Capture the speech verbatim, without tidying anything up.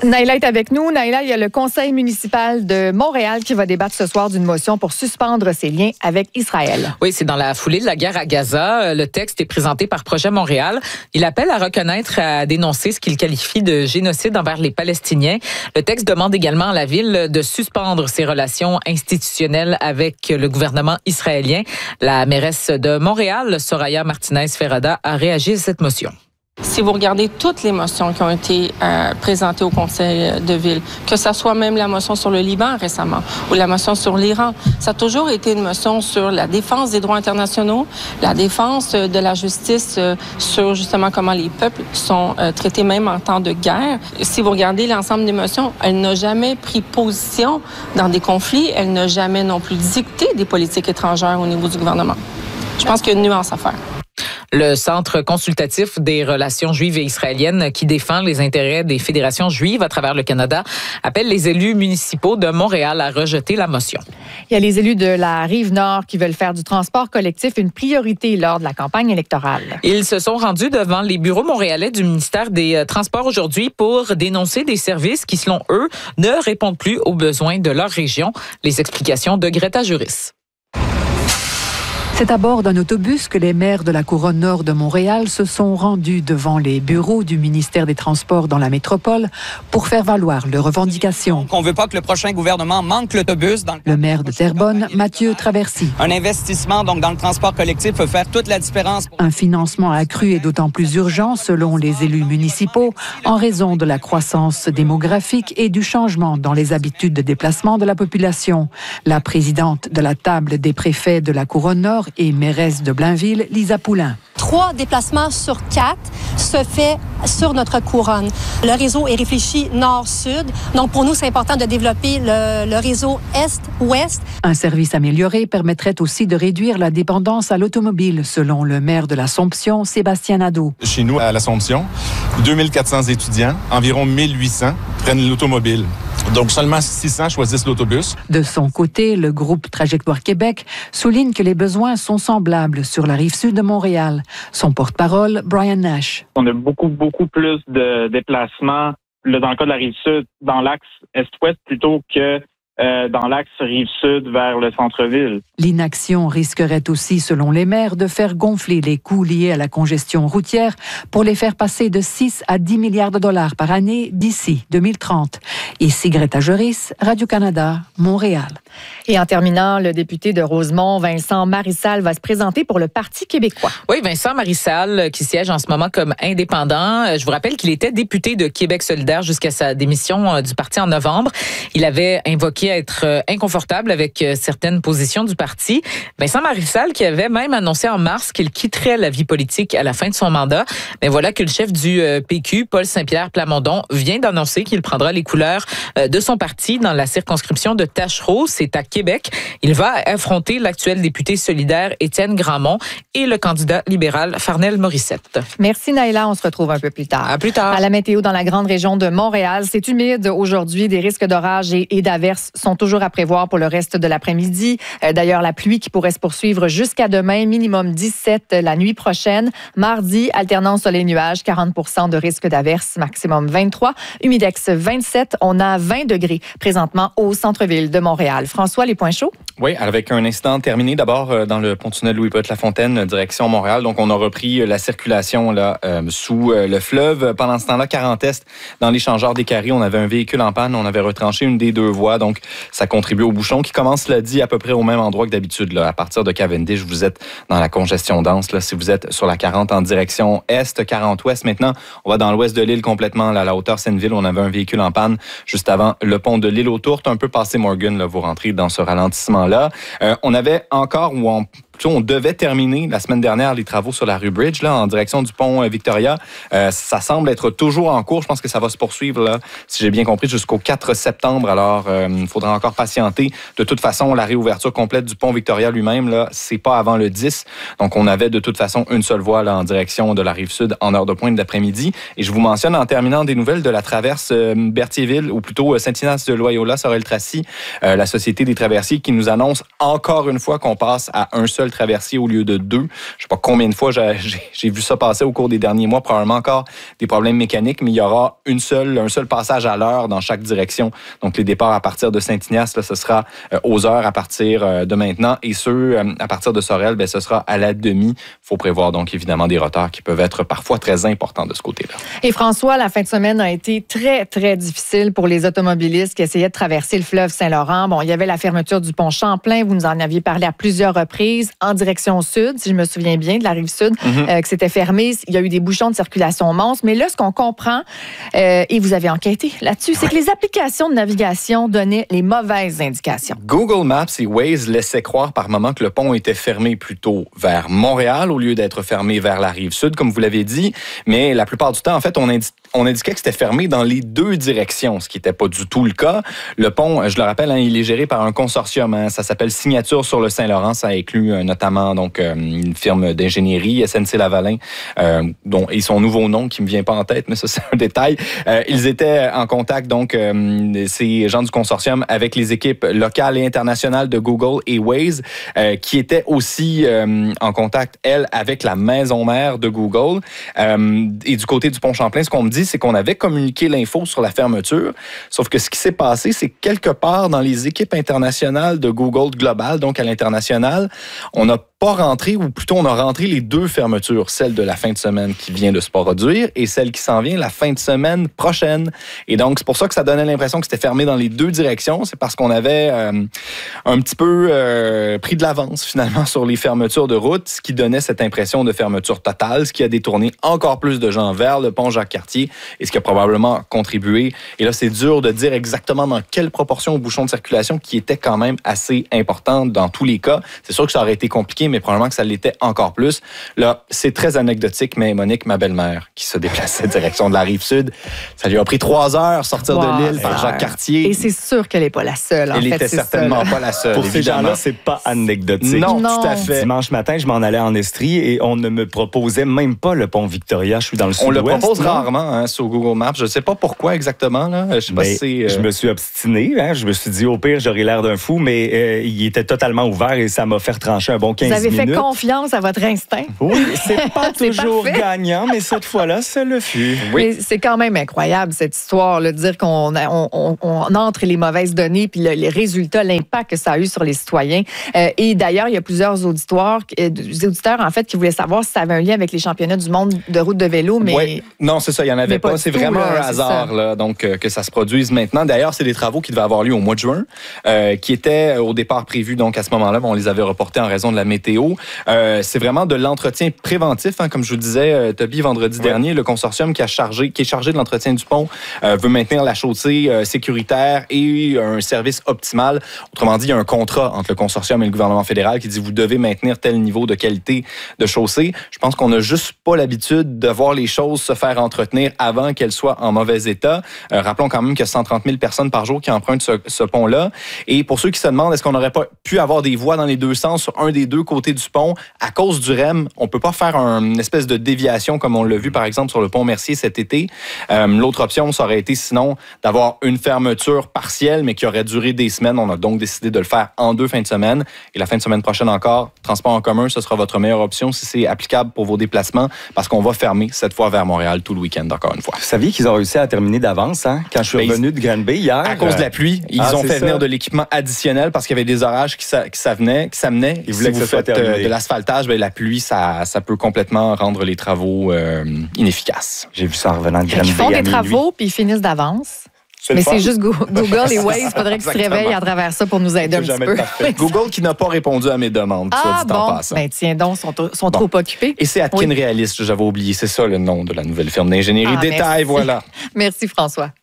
Naïla est avec nous. Naïla, il y a le conseil municipal de Montréal qui va débattre ce soir d'une motion pour suspendre ses liens avec Israël. Oui, c'est dans la foulée de la guerre à Gaza. Le texte est présenté par Projet Montréal. Il appelle à reconnaître, à dénoncer ce qu'il qualifie de génocide envers les Palestiniens. Le texte demande également à la ville de suspendre ses relations institutionnelles avec le gouvernement israélien. La mairesse de Montréal, Soraya Martinez-Ferrada, a réagi à cette motion. Si vous regardez toutes les motions qui ont été euh, présentées au conseil de ville, que ce soit même la motion sur le Liban récemment ou la motion sur l'Iran, ça a toujours été une motion sur la défense des droits internationaux, la défense de la justice euh, sur justement comment les peuples sont euh, traités même en temps de guerre. Si vous regardez l'ensemble des motions, elle n'a jamais pris position dans des conflits, elle n'a jamais non plus dicté des politiques étrangères au niveau du gouvernement. Je pense qu'il y a une nuance à faire. Le Centre consultatif des relations juives et israéliennes qui défend les intérêts des fédérations juives à travers le Canada appelle les élus municipaux de Montréal à rejeter la motion. Il y a les élus de la Rive-Nord qui veulent faire du transport collectif une priorité lors de la campagne électorale. Ils se sont rendus devant les bureaux montréalais du ministère des Transports aujourd'hui pour dénoncer des services qui, selon eux, ne répondent plus aux besoins de leur région. Les explications de Greta Juris. C'est à bord d'un autobus que les maires de la couronne nord de Montréal se sont rendus devant les bureaux du ministère des Transports dans la métropole pour faire valoir leurs revendications. On ne veut pas que le prochain gouvernement manque l'autobus. Dans le... le maire de Terrebonne, Mathieu Traversy. Un investissement donc dans le transport collectif peut faire toute la différence. Un financement accru est d'autant plus urgent selon les élus municipaux en raison de la croissance démographique et du changement dans les habitudes de déplacement de la population. La présidente de la table des préfets de la couronne nord et mairesse de Blainville, Lisa Poulain. Trois déplacements sur quatre se fait sur notre couronne. Le réseau est réfléchi nord-sud. Donc, pour nous, c'est important de développer le, le réseau est-ouest. Un service amélioré permettrait aussi de réduire la dépendance à l'automobile, selon le maire de l'Assomption, Sébastien Nadeau. Chez nous, à l'Assomption, deux mille quatre cents étudiants, environ mille huit cents prennent l'automobile. Donc, seulement six cents choisissent l'autobus. De son côté, le groupe Trajectoire Québec souligne que les besoins sont semblables sur la rive sud de Montréal. Son porte-parole, Brian Nash. On a beaucoup, beaucoup plus de déplacements là, dans le cas de la rive sud, dans l'axe est-ouest plutôt que euh, dans l'axe rive sud vers le centre-ville. L'inaction risquerait aussi, selon les maires, de faire gonfler les coûts liés à la congestion routière pour les faire passer de six à dix milliards de dollars par année d'ici deux mille trente. Ici Greta Juris, Radio-Canada, Montréal. Et en terminant, le député de Rosemont, Vincent Marissal, va se présenter pour le Parti québécois. Oui, Vincent Marissal, qui siège en ce moment comme indépendant. Je vous rappelle qu'il était député de Québec solidaire jusqu'à sa démission du parti en novembre. Il avait invoqué être inconfortable avec certaines positions du parti. Vincent Marissal, qui avait même annoncé en mars qu'il quitterait la vie politique à la fin de son mandat. Mais voilà que le chef du P Q, Paul Saint-Pierre Plamondon, vient d'annoncer qu'il prendra les couleurs de son parti dans la circonscription de Tachereau. C'est à Québec. Il va affronter l'actuel député solidaire Étienne Grandmont et le candidat libéral Farnell Morissette. Merci Naïla, on se retrouve un peu plus tard. À plus tard. À la météo dans la grande région de Montréal, c'est humide aujourd'hui. Des risques d'orage et, et d'averses sont toujours à prévoir pour le reste de l'après-midi. Euh, d'ailleurs, la pluie qui pourrait se poursuivre jusqu'à demain, minimum dix-sept la nuit prochaine. Mardi, alternance soleil-nuages, quarante pour cent de risque d'averses, maximum vingt-trois. Humidex vingt-sept, on a vingt degrés présentement au centre-ville de Montréal. François, les points chauds? Oui, avec un incident terminé d'abord dans le pont-tunnel Louis-Pointe-Lafontaine, direction Montréal. Donc, on a repris la circulation là euh, sous euh, le fleuve. Pendant ce temps-là, quarante Est, dans l'échangeur des Carrés, on avait un véhicule en panne. On avait retranché une des deux voies. Donc, ça contribue au bouchon qui commence, l'a dit, à peu près au même endroit que d'habitude. Là, à partir de Cavendish, vous êtes dans la congestion dense. Là, si vous êtes sur la quarante en direction Est, quarante Ouest. Maintenant, on va dans l'ouest de l'île complètement. Là, à la hauteur Senneville, on avait un véhicule en panne juste avant le pont de l'île aux Tourtes. Un peu passé Morgan, là, vous rentrez dans ce ralentissement-là. Euh, on avait encore, ou on, on devait terminer la semaine dernière les travaux sur la rue Bridge, là, en direction du pont Victoria. Euh, ça semble être toujours en cours. Je pense que ça va se poursuivre, là, si j'ai bien compris, jusqu'au quatre septembre. Alors, euh, il faudra encore patienter. De toute façon, la réouverture complète du pont Victoria lui-même, là, c'est pas avant le dix. Donc, on avait de toute façon une seule voie là, en direction de la Rive-Sud en heure de pointe d'après-midi. Et je vous mentionne en terminant des nouvelles de la traverse euh, Berthierville, ou plutôt euh, Saint-Ignace de Loyola, Sorel-Tracy, euh, la Société des traversiers qui nous annonce encore une fois qu'on passe à un seul seul traversier au lieu de deux. Je sais pas combien de fois j'ai, j'ai vu ça passer au cours des derniers mois. Probablement encore des problèmes mécaniques, mais il y aura une seule, un seul passage à l'heure dans chaque direction. Donc, les départs à partir de Saint-Ignace, là, ce sera euh, aux heures à partir euh, de maintenant. Et ceux euh, à partir de Sorel, ben, ce sera à la demi. Il faut prévoir donc évidemment des retards qui peuvent être parfois très importants de ce côté-là. Et François, la fin de semaine a été très, très difficile pour les automobilistes qui essayaient de traverser le fleuve Saint-Laurent. Bon, il y avait la fermeture du pont Champlain. Vous nous en aviez parlé à plusieurs reprises en direction sud, si je me souviens bien, de la rive sud, mm-hmm. euh, que c'était fermé. Il y a eu des bouchons de circulation monstres. Mais là, ce qu'on comprend, euh, et vous avez enquêté là-dessus, c'est que les applications de navigation donnaient les mauvaises indications. Google Maps et Waze laissaient croire par moments que le pont était fermé plutôt vers Montréal au lieu d'être fermé vers la rive sud, comme vous l'avez dit. Mais la plupart du temps, en fait, on, indi- on indiquait que c'était fermé dans les deux directions, ce qui n'était pas du tout le cas. Le pont, je le rappelle, hein, il est géré par un consortium. Hein, ça s'appelle Signature sur le Saint-Laurent. Ça inclut euh, notamment donc euh, une firme d'ingénierie, S N C-Lavalin, euh, dont et son nouveau nom qui me vient pas en tête, mais ça c'est un détail. Euh, ils étaient en contact donc euh, ces gens du consortium avec les équipes locales et internationales de Google et Waze, euh, qui étaient aussi euh, en contact elles avec la maison mère de Google. Euh, et du côté du pont Champlain, ce qu'on me dit, c'est qu'on avait communiqué l'info sur la fermeture. Sauf que ce qui s'est passé, c'est que quelque part dans les équipes internationales de Google Global, donc à l'international, on n'a pas rentré, ou plutôt on a rentré les deux fermetures, celle de la fin de semaine qui vient de se produire et celle qui s'en vient la fin de semaine prochaine. Et donc, c'est pour ça que ça donnait l'impression que c'était fermé dans les deux directions. C'est parce qu'on avait euh, un petit peu euh, pris de l'avance, finalement, sur les fermetures de route, ce qui donnait cette impression de fermeture totale, ce qui a détourné encore plus de gens vers le pont Jacques-Cartier et ce qui a probablement contribué. Et là, c'est dur de dire exactement dans quelle proportion au bouchon de circulation qui était quand même assez important dans tous les cas. C'est sûr que ça aurait été compliqué, mais probablement que ça l'était encore plus. Là, c'est très anecdotique, mais Monique, ma belle-mère, qui se déplaçait direction de la Rive-Sud, ça lui a pris trois heures sortir wow, de l'île par Jacques-Cartier. Et c'est sûr qu'elle n'est pas la seule, en Elle fait. Elle était certainement pas la seule, Pour évidemment. ces gens-là, c'est pas anecdotique. Non, non, tout à fait. Dimanche matin, je m'en allais en Estrie et on ne me proposait même pas le pont Victoria. Je suis dans le sud-ouest. On le propose non? rarement hein, sur Google Maps. Je ne sais pas pourquoi exactement. Là. Je sais pas si c'est, euh... je me suis obstiné. Hein. Je me suis dit, au pire, j'aurais l'air d'un fou, mais euh, il était totalement ouvert et ça m'a fait trancher un bon quinze minutes. Vous avez fait confiance à votre instinct. Oui, c'est pas c'est toujours parfait. gagnant, mais cette fois-là, ça le fut. Oui. Mais c'est quand même incroyable, cette histoire, là, de dire qu'on on, on, on entre les mauvaises données, puis le, les résultats, l'impact que ça a eu sur les citoyens. Euh, et d'ailleurs, il y a plusieurs auditoires, euh, des auditeurs, en fait, qui voulaient savoir si ça avait un lien avec les championnats du monde de route de vélo, mais... Oui. Non, c'est ça, il n'y en avait pas. pas. C'est tout, vraiment là, un hasard là, donc, euh, que ça se produise maintenant. D'ailleurs, c'est des travaux qui devaient avoir lieu au mois de juin, euh, qui étaient au départ prévus donc à ce moment-là, mais on les avait reportés en raison de la météo. Euh, c'est vraiment de l'entretien préventif, hein, comme je vous disais, euh, Toby, vendredi oui. dernier, le consortium qui, a chargé, qui est chargé de l'entretien du pont euh, veut maintenir la chaussée euh, sécuritaire et un service optimal. Autrement dit, il y a un contrat entre le consortium et le gouvernement fédéral qui dit vous devez maintenir tel niveau de qualité de chaussée. Je pense qu'on n'a juste pas l'habitude de voir les choses se faire entretenir avant qu'elles soient en mauvais état. Euh, rappelons quand même qu'il y a cent trente mille personnes par jour qui empruntent ce, ce pont-là. Et pour ceux qui se demandent, est-ce qu'on n'aurait pas pu avoir des voies dans les deux sens sur un des deux côtés du pont, à cause du R E M, on peut pas faire un, une espèce de déviation comme on l'a vu par exemple sur le pont Mercier cet été. Euh, l'autre option, ça aurait été sinon d'avoir une fermeture partielle, mais qui aurait duré des semaines. On a donc décidé de le faire en deux fins de semaine. Et la fin de semaine prochaine encore, transport en commun, ce sera votre meilleure option si c'est applicable pour vos déplacements, parce qu'on va fermer cette fois vers Montréal tout le week-end, encore une fois. Vous saviez qu'ils ont réussi à terminer d'avance, hein? Quand je suis revenu de Granby hier. À cause de la pluie, ils ah, ont fait ça. venir de l'équipement additionnel parce qu'il y avait des orages qui, ça, qui s'amenaient. Qui s'amenaient. Ils voulaient si que vous ça faites euh, de l'asphaltage, ben, la pluie, ça, ça peut complètement rendre les travaux euh, inefficaces. J'ai vu ça en revenant de Granby. Ils font des travaux puis ils finissent d'avance. C'est mais c'est juste Google et Waze. Il faudrait qu'ils se réveillent à travers ça pour nous aider un petit peu. Google qui n'a pas répondu à mes demandes. Ah soit dit bon? En passant. Ben tiens donc, sont, sont bon. trop occupés. Et c'est Atkin oui. Realist, j'avais oublié. C'est ça le nom de la nouvelle firme d'ingénierie. Ah, Détail, merci. voilà. Merci François.